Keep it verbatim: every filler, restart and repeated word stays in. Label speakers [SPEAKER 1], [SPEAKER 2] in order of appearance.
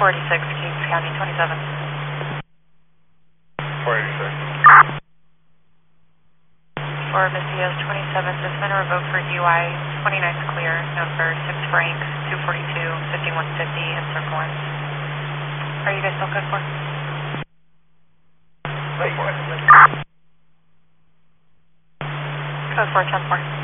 [SPEAKER 1] four eighty-six, Kings County, twenty-seven.
[SPEAKER 2] four eighty-six.
[SPEAKER 1] For Messias twenty-seven, just been revoked for D U I, twenty-ninth clear, number six Frank, two forty-two, fifty-one fifty, and circle line. Are you guys still good for? Code four ten four.